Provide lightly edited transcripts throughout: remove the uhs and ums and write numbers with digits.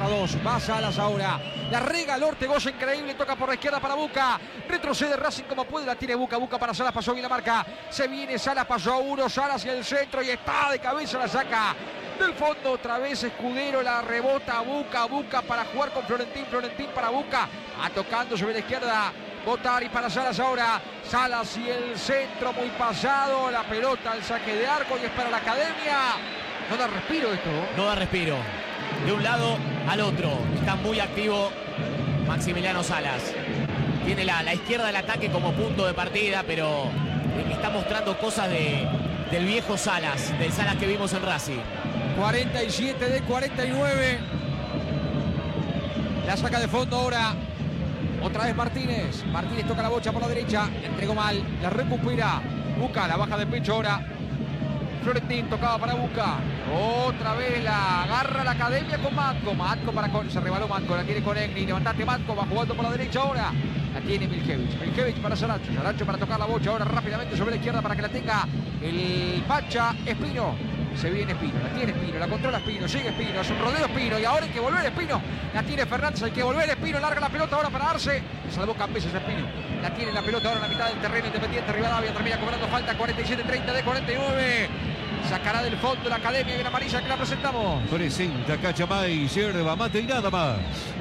para 2. Va Salas ahora. La rega el Ortegoza, increíble. Toca por la izquierda para Buca. Retrocede Racing como puede. La tiene Buca. Buca para Salas. Pasó bien la marca. Se viene Salas. Pasó a 1. Salas hacia el centro. Y está de cabeza. La saca del fondo. Otra vez Escudero. La rebota Buca. Buca para jugar con Florentín. Florentín para Buca. Tocando sobre la izquierda. Botari para Salas ahora. Salas y el centro muy pasado. La pelota al saque de arco y es para la Academia. No da respiro esto. No da respiro. De un lado al otro. Está muy activo Maximiliano Salas. Tiene la izquierda del ataque como punto de partida, pero está mostrando cosas del viejo Salas. Del Salas que vimos en Racing. 47 de 49. La saca de fondo ahora. Otra vez Martínez. Martínez toca la bocha por la derecha. Entregó mal. La recupera. Buca, la baja de pecho ahora. Florentín tocaba para Buca. Otra vez la agarra la Academia con Matco. Matco se rebaló Matco. La tiene con Egni. Levantate Matco. Va jugando por la derecha ahora. La tiene Miljevic. Miljevic para Saracho. Saracho para tocar la bocha ahora rápidamente sobre la izquierda para que la tenga el Pacha Espino. Se viene Espino, la tiene Espino, la controla Espino, sigue Espino, es un rodeo Espino y ahora hay que volver Espino. La tiene Fernández, hay que volver Espino, larga la pelota ahora para Arce. Salvó Cambeses Espino. La tiene la pelota ahora en la mitad del terreno. Independiente Rivadavia termina cobrando falta. 47-30 de 49. Sacará del fondo la Academia y la amarilla que la presentamos. Presenta Cachamay, yerba mate y nada más.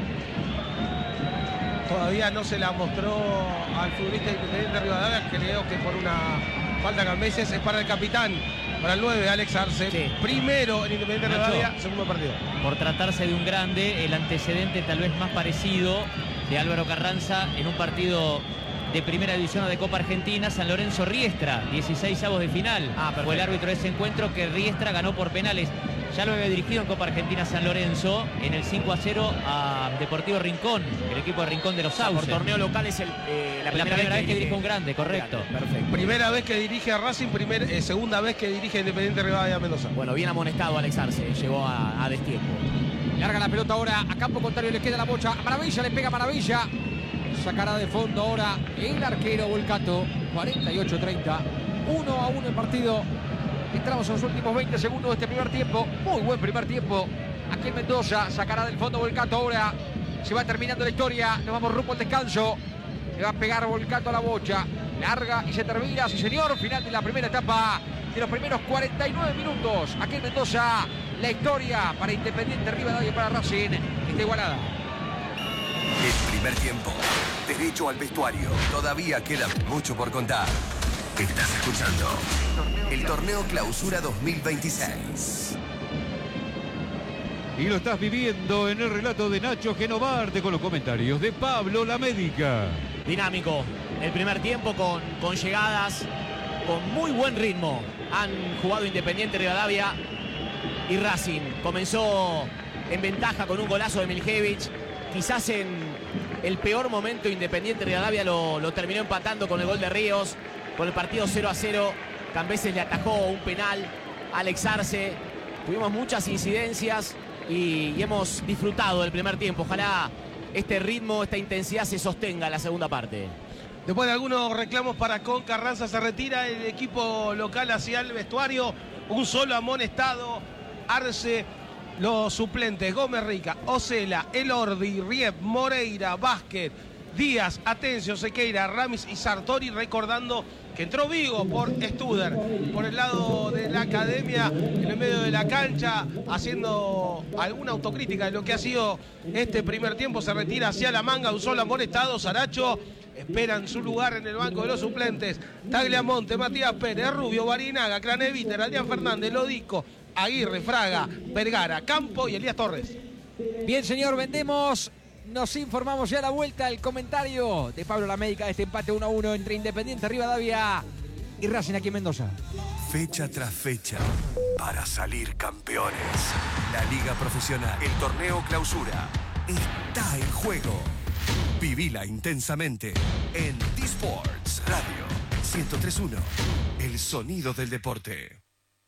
Todavía no se la mostró al futbolista Independiente Rivadavia. Creo que por una falta Cambeses es para el capitán. Para el 9, Alex Arce. Sí. Primero en Independiente Rivadavia, segundo partido. Por tratarse de un grande, el antecedente tal vez más parecido de Álvaro Carranza en un partido de primera división de Copa Argentina, San Lorenzo Riestra, 16avos de final. Fue el árbitro de ese encuentro que Riestra ganó por penales. Ya lo había dirigido en Copa Argentina San Lorenzo en el 5-0 a Deportivo Rincón, el equipo de Rincón de los Sauces. Por torneo local es la primera vez que dirige un grande, correcto. Perfecto. Primera vez que dirige a Racing, segunda vez que dirige a Independiente Rivadavia Mendoza. Bueno, bien amonestado Alex Arce, llegó a destiempo. Larga la pelota ahora, a campo contrario le queda la bocha. A Maravilla le pega Maravilla. Sacará de fondo ahora el arquero Volcato. 48-30. 1-1 el partido. Entramos en los últimos 20 segundos de este primer tiempo. Muy buen primer tiempo. Aquí en Mendoza. Sacará del fondo Volcato ahora. Se va terminando la historia. Nos vamos rumbo al descanso. Le va a pegar Volcato a la bocha. Larga y se termina. Sí, señor. Final de la primera etapa. De los primeros 49 minutos. Aquí en Mendoza. La historia para Independiente Rivadavia y para Racing está igualada. El primer tiempo. Derecho al vestuario. Todavía queda mucho por contar. Estás escuchando el Torneo Clausura 2026. Y lo estás viviendo en el relato de Nacho Genovarte con los comentarios de Pablo La Médica. Dinámico. El primer tiempo con llegadas, con muy buen ritmo. Han jugado Independiente Rivadavia y Racing. Comenzó en ventaja con un golazo de Miljevic. Quizás en el peor momento Independiente Rivadavia lo terminó empatando con el gol de Ríos. Con el partido 0-0, Cambeses le atajó un penal a Alex Arce. Tuvimos muchas incidencias y hemos disfrutado del primer tiempo. Ojalá este ritmo, esta intensidad se sostenga en la segunda parte. Después de algunos reclamos para con Carranza, se retira el equipo local hacia el vestuario. Un solo amonestado. Arce, los suplentes: Gómez Rica, Ocela, Elordi, Riep, Moreira, Vázquez, Díaz, Atencio, Sequeira, Ramis y Sartori, recordando que entró Vigo por Studer, por el lado de la Academia, en el medio de la cancha, haciendo alguna autocrítica de lo que ha sido este primer tiempo. Se retira hacia la manga, un solo amonestado. Saracho espera en su lugar en el banco de los suplentes: Tagliamonte, Matías Pérez, Rubio, Barinaga, Craneviter, Adrián Fernández, Lodico, Aguirre, Fraga, Vergara, Campo y Elías Torres. Bien, señor, vendemos. Nos informamos ya a la vuelta el comentario de Pablo La Médica de este empate 1-1 entre Independiente Rivadavia y Racing aquí en Mendoza. Fecha tras fecha para salir campeones. La Liga Profesional, el Torneo Clausura, está en juego. Vivila intensamente en T-Sports Radio 103.1. El sonido del deporte.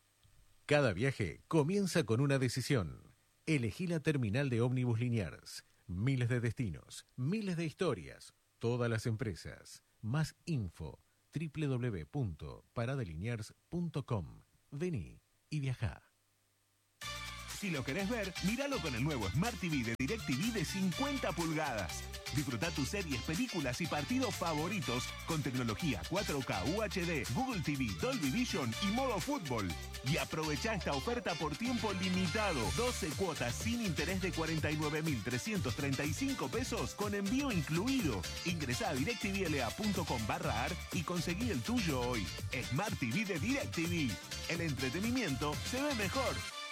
Cada viaje comienza con una decisión. Elegí la terminal de ómnibus Liniers. Miles de destinos, miles de historias, todas las empresas. Más info, www.paradeliniers.com. Vení y viajá. Si lo querés ver, míralo con el nuevo Smart TV de DirecTV de 50 pulgadas. Disfruta tus series, películas y partidos favoritos con tecnología 4K UHD, Google TV, Dolby Vision y modo fútbol. Y aprovecha esta oferta por tiempo limitado. 12 cuotas sin interés de 49.335 pesos con envío incluido. Ingresá a directvla.com/ar y conseguí el tuyo hoy. Smart TV de DirecTV. El entretenimiento se ve mejor.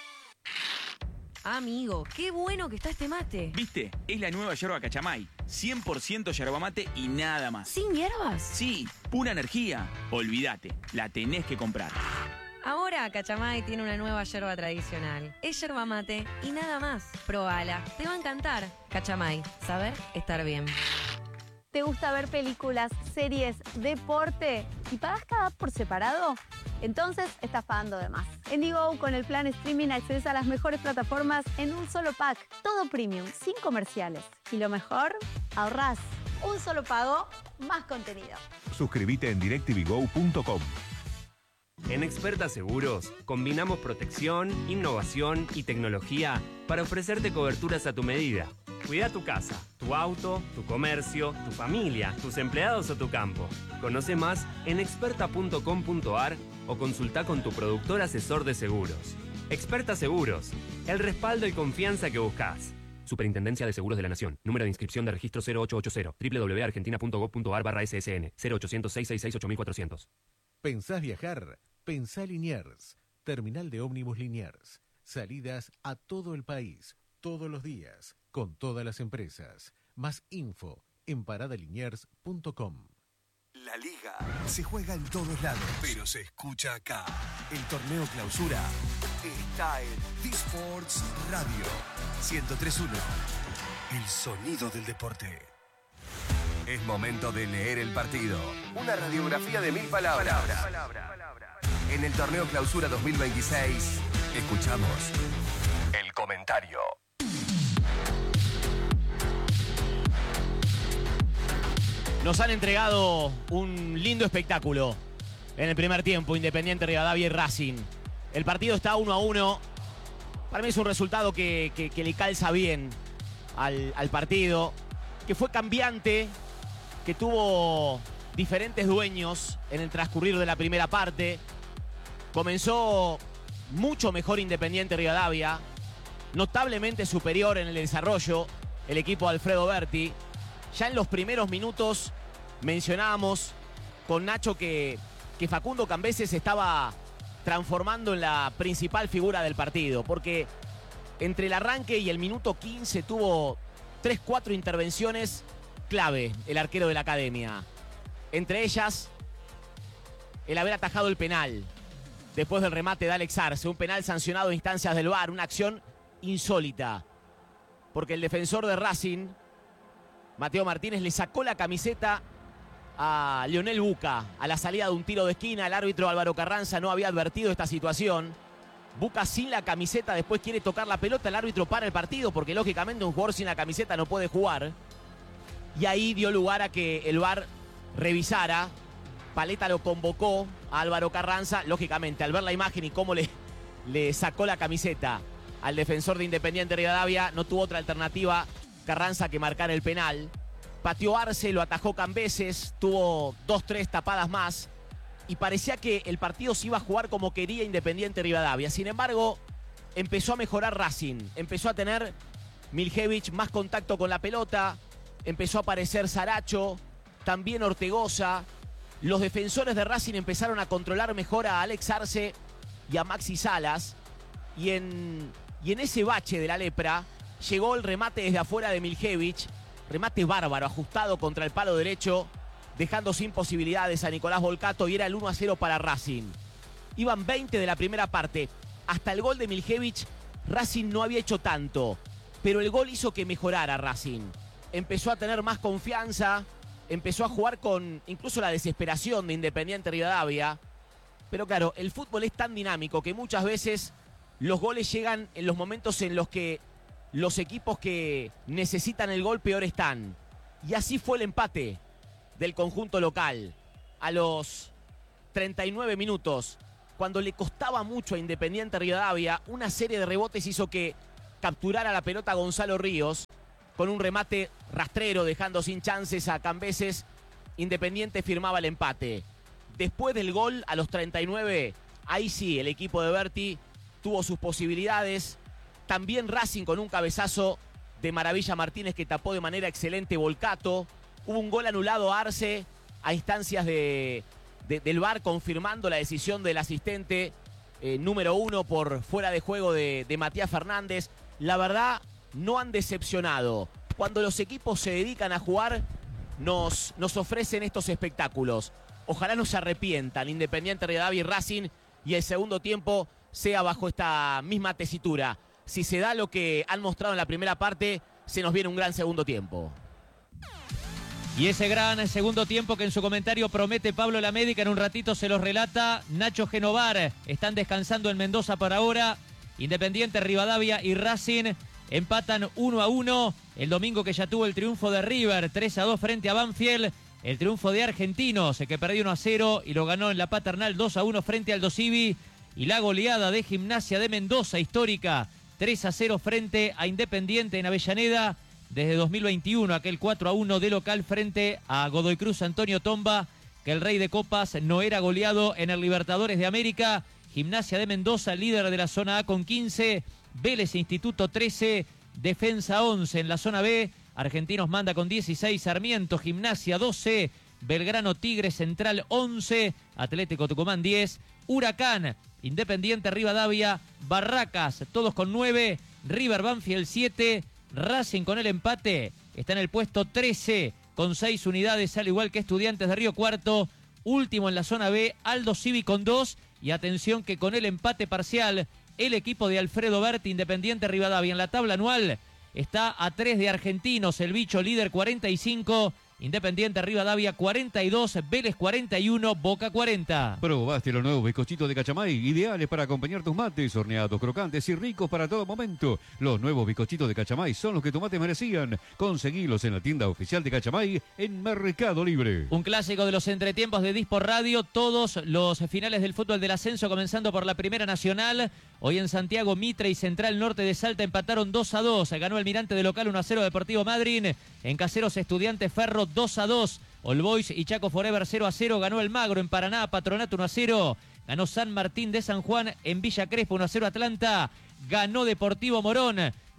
Amigo, qué bueno que está este mate. ¿Viste? Es la nueva yerba Cachamay. 100% yerba mate y nada más. ¿Sin hierbas? Sí, pura energía. Olvídate, la tenés que comprar. Ahora Cachamay tiene una nueva yerba tradicional. Es yerba mate y nada más. Probala, te va a encantar. Cachamay, saber estar bien. ¿Te gusta ver películas, series, deporte y pagas cada app por separado? Entonces estás pagando de más. En Digo, con el plan streaming accedes a las mejores plataformas en un solo pack. Todo premium, sin comerciales. Y lo mejor, ahorrás. Un solo pago, más contenido. Suscríbete en directvgo.com. En Experta Seguros, combinamos protección, innovación y tecnología para ofrecerte coberturas a tu medida. Cuida tu casa, tu auto, tu comercio, tu familia, tus empleados o tu campo. Conoce más en experta.com.ar o consulta con tu productor asesor de seguros. Experta Seguros, el respaldo y confianza que buscas. Superintendencia de Seguros de la Nación. Número de inscripción de registro 0880. www.argentina.gov.ar/ssn. 0800-666-8400. ¿Pensás viajar? Pensá Liniers. Terminal de ómnibus Liniers. Salidas a todo el país, todos los días, con todas las empresas. Más info en paradaliniers.com. La Liga se juega en todos lados, pero se escucha acá. El torneo clausura está en D-Sports Radio 103.1. El sonido del deporte. Es momento de leer el partido. Una radiografía de 1000 palabras. En el torneo clausura 2026, escuchamos el comentario. Nos han entregado un lindo espectáculo en el primer tiempo, Independiente Rivadavia y Racing. El partido está 1-1. Para mí es un resultado que le calza bien al partido, que fue cambiante, que tuvo diferentes dueños en el transcurrir de la primera parte. Comenzó mucho mejor Independiente Rivadavia, notablemente superior en el desarrollo el equipo de Alfredo Berti. Ya en los primeros minutos mencionábamos con Nacho que Facundo Cambeses se estaba transformando en la principal figura del partido, porque entre el arranque y el minuto 15 tuvo 3-4 intervenciones clave el arquero de la academia. Entre ellas, el haber atajado el penal después del remate de Alex Arce, un penal sancionado a instancias del VAR, una acción insólita, porque el defensor de Racing, Mateo Martínez, le sacó la camiseta a Lionel Buca a la salida de un tiro de esquina. El árbitro Álvaro Carranza no había advertido esta situación. Buca sin la camiseta después quiere tocar la pelota, el árbitro para el partido porque lógicamente un jugador sin la camiseta no puede jugar. Y ahí dio lugar a que el VAR revisara. Paleta lo convocó a Álvaro Carranza, lógicamente al ver la imagen y cómo le sacó la camiseta al defensor de Independiente Rivadavia, no tuvo otra alternativa Carranza que marcar el penal. Pateó Arce, lo atajó Cambeses, tuvo 2-3 tapadas más y parecía que el partido se iba a jugar como quería Independiente Rivadavia. Sin embargo, empezó a mejorar Racing, empezó a tener Miljevich más contacto con la pelota, empezó a aparecer Saracho, también Ortegoza. Los defensores de Racing empezaron a controlar mejor a Alex Arce y a Maxi Salas. Y en ese bache de la lepra llegó el remate desde afuera de Miljevich. Remate bárbaro, ajustado contra el palo derecho, dejando sin posibilidades a Nicolás Volcato, y era el 1-0 para Racing. Iban 20 de la primera parte. Hasta el gol de Miljevich, Racing no había hecho tanto, pero el gol hizo que mejorara Racing. Empezó a tener más confianza, empezó a jugar con incluso la desesperación de Independiente Rivadavia. Pero claro, el fútbol es tan dinámico que muchas veces los goles llegan en los momentos en los que los equipos que necesitan el gol peor están. Y así fue el empate del conjunto local. A los 39 minutos cuando le costaba mucho a Independiente Rivadavia, una serie de rebotes hizo que capturara la pelota Gonzalo Ríos con un remate rastrero, dejando sin chances a Cambeses. Independiente firmaba el empate. Después del gol, a los 39, ahí sí, el equipo de Berti tuvo sus posibilidades. También Racing con un cabezazo de Maravilla Martínez que tapó de manera excelente Volcato. Hubo un gol anulado a Arce a instancias del VAR, confirmando la decisión del asistente número 1 por fuera de juego de Matías Fernández. La verdad, no han decepcionado. Cuando los equipos se dedican a jugar, nos ofrecen estos espectáculos. Ojalá no se arrepientan Independiente Rivadavia y Racing, y el segundo tiempo sea bajo esta misma tesitura. Si se da lo que han mostrado en la primera parte, se nos viene un gran segundo tiempo. Y ese gran segundo tiempo que en su comentario promete Pablo Lamédica, en un ratito se los relata Nacho Genovar. Están descansando en Mendoza por ahora. Independiente Rivadavia y Racing empatan 1-1. El domingo que ya tuvo el triunfo de River, 3-2 frente a Banfield. El triunfo de Argentinos, que perdió 1-0 y lo ganó en la Paternal 2-1 frente al Aldosivi. Y la goleada de Gimnasia de Mendoza, histórica, 3-0 frente a Independiente en Avellaneda. Desde 2021, aquel 4-1 de local frente a Godoy Cruz Antonio Tomba, que el Rey de Copas no era goleado en el Libertadores de América. Gimnasia de Mendoza, líder de la zona A con 15. Vélez Instituto 13. Defensa 11 en la zona B. Argentinos manda con 16. Sarmiento, Gimnasia 12. Belgrano, Tigre, Central 11. Atlético Tucumán 10. Huracán, Independiente Rivadavia, Barracas, todos con 9. River Banfield 7. Racing con el empate está en el puesto 13 con 6 unidades, al igual que Estudiantes de Río Cuarto. Último en la zona B, Aldosivi con 2. Y atención que con el empate parcial, el equipo de Alfredo Berti, Independiente Rivadavia, en la tabla anual está a 3 de Argentinos. El bicho líder 45. Independiente Rivadavia 42, Vélez 41, Boca 40. Probaste los nuevos bizcochitos de Cachamay, ideales para acompañar tus mates, horneados, crocantes y ricos para todo momento. Los nuevos bizcochitos de Cachamay son los que tus mates merecían. Conseguilos en la tienda oficial de Cachamay en Mercado Libre. Un clásico de los entretiempos de Dispor Radio, todos los finales del fútbol del ascenso, comenzando por la Primera Nacional. Hoy en Santiago, Mitre y Central Norte de Salta empataron 2-2. Ganó el Mirante de local 1-0 Deportivo Madryn. En Caseros, Estudiantes Ferro 2-2. All Boys y Chaco Forever 0-0. Ganó el Magro en Paraná, Patronato 1-0. Ganó San Martín de San Juan en Villa Crespo 1-0 Atlanta. Ganó Deportivo Morón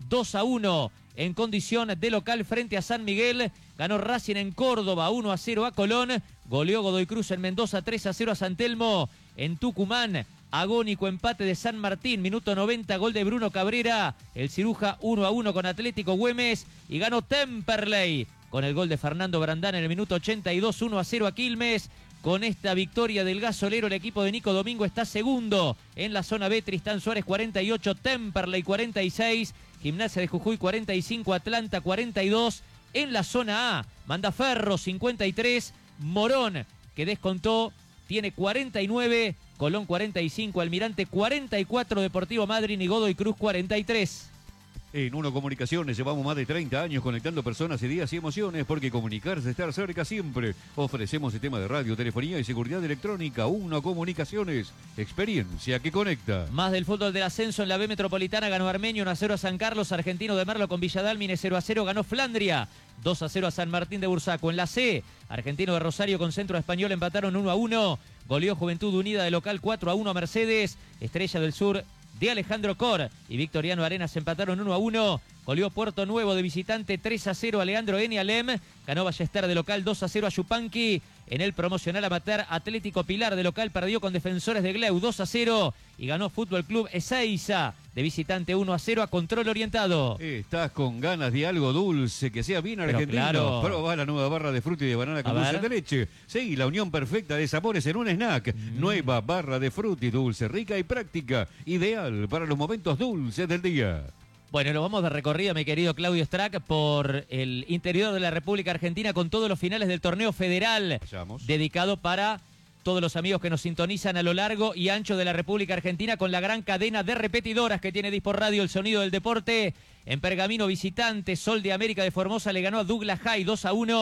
2-1 en condición de local frente a San Miguel. Ganó Racing en Córdoba 1-0 a Colón. Goleó Godoy Cruz en Mendoza 3-0 a San Telmo. En Tucumán, agónico empate de San Martín, minuto 90, gol de Bruno Cabrera. El Ciruja 1-1 con Atlético Güemes. Y ganó Temperley con el gol de Fernando Brandán en el minuto 82, 1-0 a Quilmes. Con esta victoria del Gasolero, el equipo de Nico Domingo está segundo en la zona B. Tristán Suárez 48, Temperley 46, Gimnasia de Jujuy 45, Atlanta 42. En la zona A, Mandaferro 53, Morón, que descontó, tiene 49, Colón 45, Almirante 44, Deportivo Madryn y Godoy Cruz 43. En Uno Comunicaciones llevamos más de 30 años conectando personas, ideas y emociones, porque comunicarse es estar cerca siempre. Ofrecemos sistema de radio, telefonía y seguridad electrónica. Uno Comunicaciones, experiencia que conecta. Más del fútbol del ascenso en la B Metropolitana. Ganó Armenio 1-0 a San Carlos. Argentino de Merlo con Villadalmine 0-0. Ganó Flandria 2-0 a San Martín de Bursaco. En la C, Argentino de Rosario con Centro Español empataron 1-1. Goleó Juventud Unida de local 4-1 a Mercedes. Estrella del Sur de Alejandro Cor y Victoriano Arenas empataron 1-1. Goleó Puerto Nuevo de visitante 3-0 a Leandro N. Alem. Ganó Ballester de local 2-0 a Yupanqui. En el promocional amateur, Atlético Pilar de local perdió con Defensores de Gleu 2-0. Y ganó Fútbol Club Ezeiza de visitante 1-0 a Control Orientado. Estás con ganas de algo dulce, que sea bien argentino. Claro. Probá la nueva barra de fruta y de banana con dulce de leche. Sí, la unión perfecta de sabores en un snack. Nueva barra de fruta y dulce, rica y práctica. Ideal para los momentos dulces del día. Bueno, nos vamos de recorrida, mi querido Claudio Strack, por el interior de la República Argentina con todos los finales del torneo federal. Vayamos. Dedicado para todos los amigos que nos sintonizan a lo largo y ancho de la República Argentina con la gran cadena de repetidoras que tiene Dispor Radio, el sonido del deporte. En Pergamino visitante, Sol de América de Formosa le ganó a Douglas High 2-1.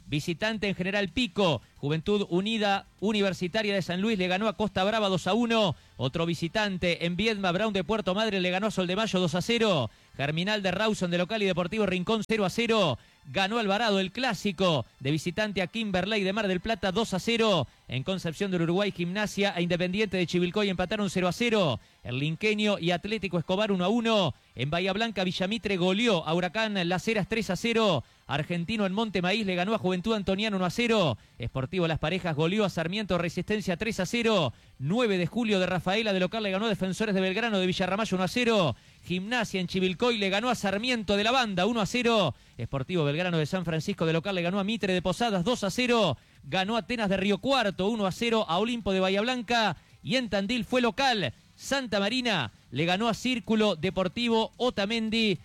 Visitante en General Pico. Juventud Unida Universitaria de San Luis le ganó a Costa Brava 2-1. Otro visitante en Viedma, Brown de Puerto Madre le ganó a Sol de Mayo 2-0. Germinal de Rawson de local y Deportivo Rincón 0-0. Ganó Alvarado el clásico de visitante a Kimberley de Mar del Plata 2-0. En Concepción del Uruguay, Gimnasia e Independiente de Chivilcoy empataron 0-0. El Linqueño y Atlético Escobar 1-1. En Bahía Blanca, Villamitre goleó a Huracán Las Heras 3-0. Argentino en Monte Maíz le ganó a Juventud Antoniano 1-0. Sportivo Las Parejas goleó a Sarmiento Resistencia 3-0. 9 de julio de Rafaela de local le ganó a Defensores de Belgrano de Villarramayo 1-0. Gimnasia en Chivilcoy le ganó a Sarmiento de la Banda 1-0. Sportivo Belgrano de San Francisco de local le ganó a Mitre de Posadas 2-0. Ganó Atenas de Río Cuarto 1-0 a Olimpo de Bahía Blanca. Y en Tandil fue local. Santa Marina le ganó a Círculo Deportivo Otamendi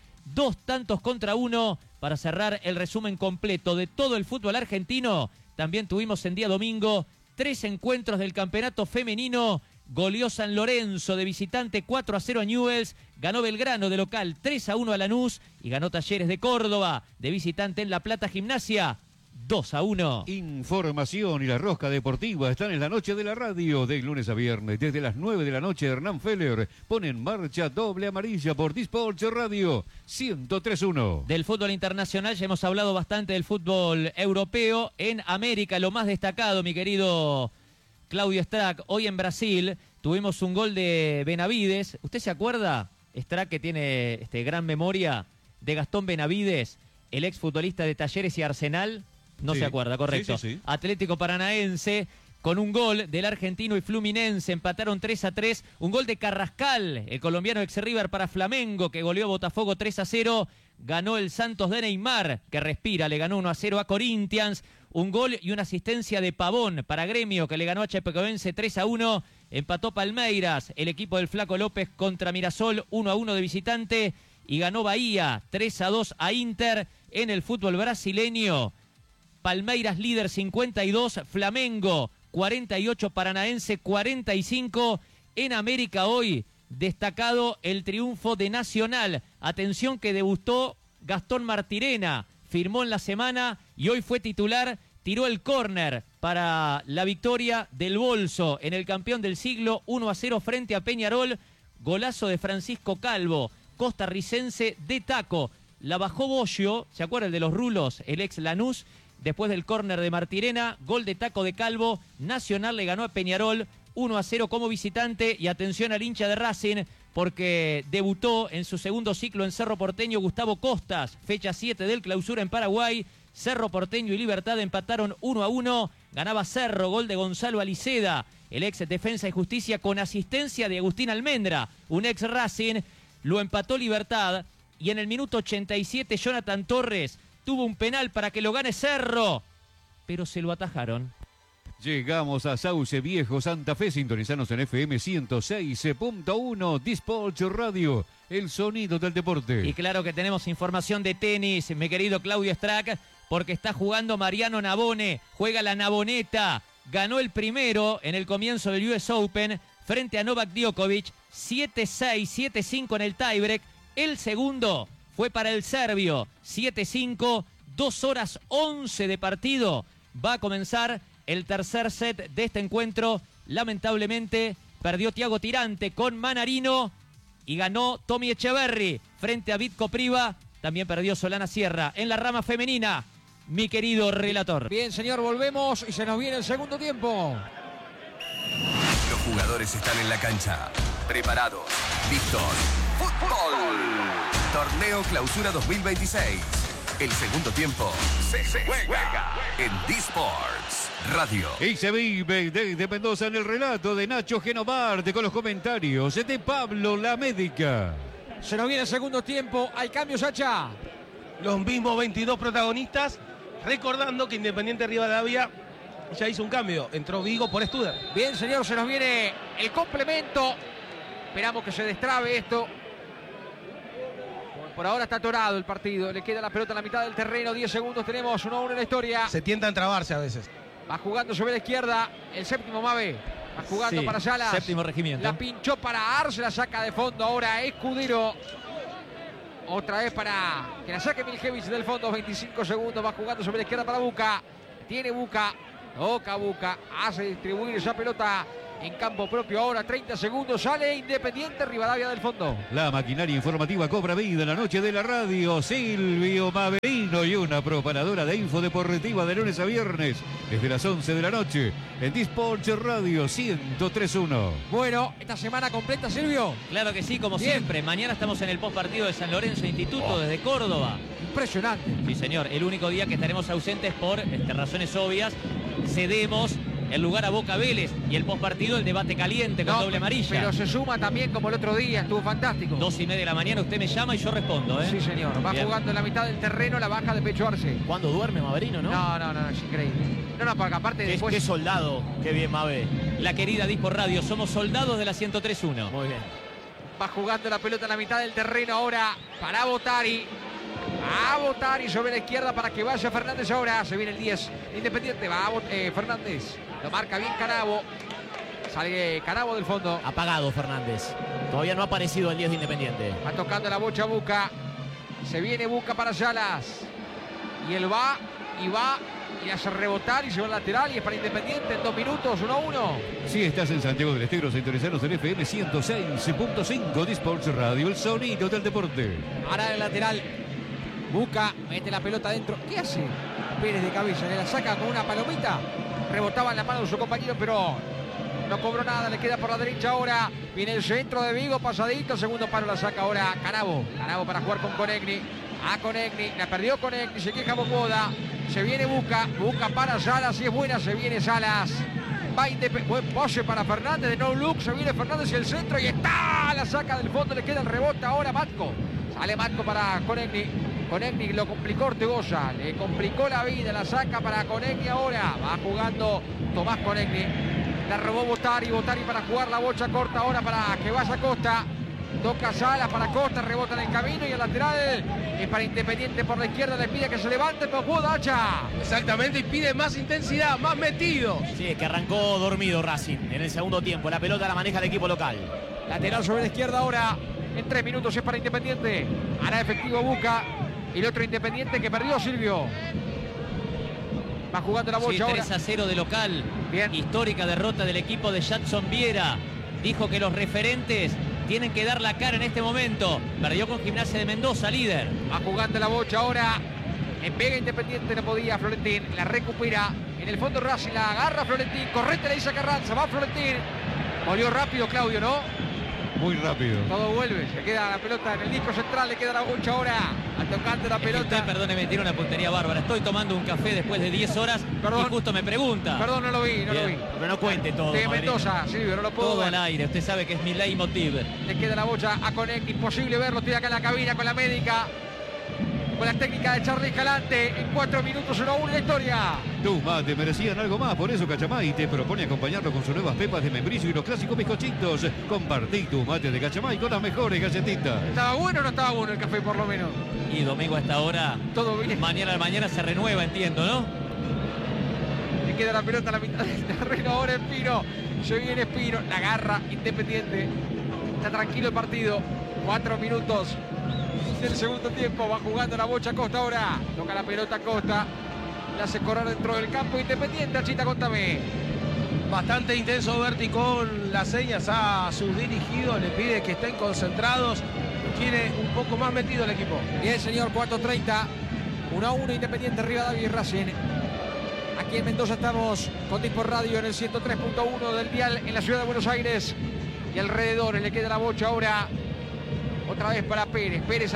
2-1 para cerrar el resumen completo de todo el fútbol argentino. También tuvimos en día domingo 3 encuentros del campeonato femenino. Goleó San Lorenzo de visitante 4-0 a Newell's. Ganó Belgrano de local 3-1 a Lanús. Y ganó Talleres de Córdoba de visitante en La Plata Gimnasia 2-1. Información y la rosca deportiva están en la noche de la radio. De lunes a viernes, desde las 9 de la noche, Hernán Feller pone en marcha doble amarilla por Disport Radio 103.1. Del fútbol internacional ya hemos hablado bastante del fútbol europeo. En América, lo más destacado, mi querido Claudio Strack, hoy en Brasil tuvimos un gol de Benavides. ¿Usted se acuerda, Strack, que tiene gran memoria, de Gastón Benavides, el exfutbolista de Talleres y Arsenal? No se acuerda, correcto. Sí. Atlético Paranaense con un gol del argentino y Fluminense empataron 3-3. Un gol de Carrascal, el colombiano ex River para Flamengo, que goleó a Botafogo 3-0. Ganó el Santos de Neymar, que respira, le ganó 1-0 a Corinthians. Un gol y una asistencia de Pavón para Gremio, que le ganó a Chapecoense 3-1. Empató Palmeiras, el equipo del Flaco López contra Mirasol 1-1 de visitante. Y ganó Bahía 3-2 a Inter. En el fútbol brasileño, Palmeiras líder 52, Flamengo 48, Paranaense 45. En América hoy, destacado el triunfo de Nacional. Atención que debutó Gastón Martirena, firmó en la semana y hoy fue titular. Tiró el córner para la victoria del Bolso en el campeón del siglo 1-0 frente a Peñarol. Golazo de Francisco Calvo, costarricense de taco. La bajó Boggio, ¿se acuerda el de los rulos? El ex Lanús. Después del córner de Martirena, gol de taco de Calvo. Nacional le ganó a Peñarol 1-0 como visitante. Y atención al hincha de Racing, porque debutó en su segundo ciclo en Cerro Porteño Gustavo Costas. Fecha 7 del clausura en Paraguay. Cerro Porteño y Libertad empataron 1-1. Ganaba Cerro, gol de Gonzalo Aliceda, el ex Defensa y Justicia, con asistencia de Agustín Almendra, un ex Racing. Lo empató Libertad. Y en el minuto 87, Jonathan Torres tuvo un penal para que lo gane Cerro, pero se lo atajaron. Llegamos a Sauce Viejo, Santa Fe. Sintonizanos en FM 106.1, Disport Radio, el sonido del deporte. Y claro que tenemos información de tenis, mi querido Claudio Strack, porque está jugando Mariano Navone. Juega la Navoneta. Ganó el primero en el comienzo del US Open frente a Novak Djokovic. 7-6, 7-5 en el tiebreak. El segundo fue para el serbio, 7-5, 2 horas 11 de partido. Va a comenzar el tercer set de este encuentro. Lamentablemente perdió Thiago Tirante con Manarino y ganó Tommy Echeverry frente a Vitko Priva. También perdió Solana Sierra. En la rama femenina, mi querido relator. Bien, señor, volvemos y se nos viene el segundo tiempo. Los jugadores están en la cancha, preparados, listos. ¡Fútbol! Torneo Clausura 2026. El segundo tiempo se juega en Disports Radio. Y se vive desde Mendoza en el relato de Nacho Genovarte con los comentarios de Pablo La Médica. Se nos viene el segundo tiempo. Hay cambios, Sacha. Los mismos 22 protagonistas. Recordando que Independiente Rivadavia ya hizo un cambio. Entró Vigo por Studer. Bien, señor, se nos viene el complemento. Esperamos que se destrabe esto. Por ahora está atorado el partido. Le queda la pelota en la mitad del terreno. 10 segundos. Tenemos 1-1 en la historia. Se tientan a trabarse a veces. Va jugando sobre la izquierda. El séptimo Mabe. Va jugando para Salas. Séptimo regimiento. La pinchó para Arce. La saca de fondo ahora Escudero. Otra vez para que la saque Miljevic del fondo. 25 segundos. Va jugando sobre la izquierda para Buca. Tiene Buca. Toca Buca. Hace distribuir esa pelota en campo propio. Ahora 30 segundos. Sale Independiente Rivadavia del fondo. La maquinaria informativa cobra vida en la noche de la radio. Silvio Maverino y una preparadora de info deportiva de lunes a viernes desde las 11 de la noche en Disports Radio 103.1. Bueno, esta semana completa, Silvio. Claro que sí, como Bien. siempre. Mañana estamos en el postpartido de San Lorenzo Instituto desde Córdoba. Impresionante. Sí, señor. El único día que estaremos ausentes por razones obvias. Cedemos el lugar a Boca Vélez y el postpartido el debate caliente con doble amarilla. Pero se suma también como el otro día, estuvo fantástico. 2:30 de la mañana, usted me llama y yo respondo, ¿eh? Sí, señor. Va Bien. jugando en la mitad del terreno, la baja de Pecho Arce. ¿Cuándo duerme Maverino, no? No, es increíble. No, porque aparte después... Qué soldado, qué bien Mabe. La querida Dispor Radio, somos soldados de la 103.1. Muy bien. Va jugando la pelota en la mitad del terreno ahora para Botari. A Botari sobre la izquierda para que vaya Fernández ahora. Se viene el 10 Independiente. Va Fernández. Lo marca bien Canavo. Sale Canavo del fondo. Apagado Fernández. Todavía no ha aparecido el 10 de Independiente. Va tocando la bocha Buca. Se viene Buca para Salas. Y él va y hace rebotar y se va al lateral y es para Independiente en 2 minutos, 1-1. Si estás en Santiago del Estero, sintonizanos en FM 106.5 Disports Radio, el sonido del deporte. Ahora en el lateral. Buca mete la pelota adentro. ¿Qué hace? Pérez de cabeza. Le la saca con una palomita. Rebotaba en la mano de su compañero, pero no cobró nada. Le queda por la derecha ahora. Viene el centro de Vigo, pasadito. Segundo palo la saca ahora Canavo. Canavo para jugar con Conegni. A Conegni. La perdió Conegni. Se queja Bocoda. Se viene Buca. Buca para Salas. Si es buena, se viene Salas. Va buen pase para Fernández. De no look. Se viene Fernández y el centro. Y está. La saca del fondo. Le queda el rebote ahora Matco. Sale Matco para Conegni. Conegni lo complicó Ortegoza, le complicó la vida, la saca para Conegni ahora. Va jugando Tomás Conegni. La robó Botari para jugar la bocha corta ahora para que vaya Costa. Toca Salas para Costa, rebota en el camino y el lateral es para Independiente por la izquierda. Le pide que se levante, pero pudo Hacha. Exactamente, y pide más intensidad, más metido. Sí, es que arrancó dormido Racing en el segundo tiempo. La pelota la maneja el equipo local. Lateral sobre la izquierda ahora. En 3 minutos es para Independiente. Hará efectivo Buca. Y el otro Independiente que perdió, Silvio. Va jugando la bocha sí, ahora. 3-0 de local. Bien. Histórica derrota del equipo de Jadson Viera. Dijo que los referentes tienen que dar la cara en este momento. Perdió con Gimnasia de Mendoza, líder. Va jugando la bocha ahora. En pega Independiente no podía Florentín. La recupera. En el fondo Racing la agarra Florentín. Correte le dice a Carranza. Va Florentín. Volvió rápido Claudio, ¿no? Muy rápido. Todo vuelve. Se queda la pelota en el disco central. Le queda la bocha ahora. A tocando la pelota. Usted, perdóneme, tiene una puntería bárbara. Estoy tomando un café después de 10 horas. Perdón. Y justo me pregunta. Perdón, no lo vi. Pero no cuente todo. De Mendoza, Silvio, no lo puedo Todo ver. al aire. Usted sabe que es mi leitmotiv. Le queda la bocha a Conecti. Imposible verlo. Estoy acá en la cabina con la médica. Con la técnica de Charly Escalante. En 4 minutos 1-1 la historia. Tus mates merecían algo más, por eso Cachamay te propone acompañarlo con sus nuevas pepas de membrillo y los clásicos bizcochitos. Compartí tus mates de Cachamay con las mejores galletitas. ¿Estaba bueno o no estaba bueno el café por lo menos? Y domingo a esta hora. Todo bien. Mañana se renueva, entiendo, ¿no? Le queda la pelota a la mitad del terreno. Ahora Espino. Se viene Espino. La agarra Independiente. Está tranquilo el partido. 4 minutos del segundo tiempo. Va jugando la bocha Costa ahora. Toca la pelota Costa. La hace correr dentro del campo Independiente. Achita, contame. Bastante intenso Berti con las señas a sus dirigidos. Le pide que estén concentrados. Quiere un poco más metido el equipo. Bien, señor. 4:30. 1-1 Independiente Rivadavia y Racing. Aquí en Mendoza estamos con Dispor Radio en el 103.1 del dial en la ciudad de Buenos Aires y alrededor. Le queda la bocha ahora. Otra vez para Pérez. Pérez